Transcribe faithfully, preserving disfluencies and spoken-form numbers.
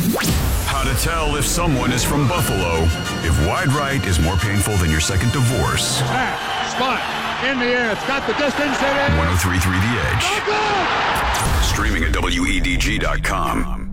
How to tell if someone is from Buffalo. If wide right is more painful than your second divorce. Snap, spot, in the air. It's got the distance. It is. one oh three point three The Edge. Oh, good! Streaming at W E D G dot com.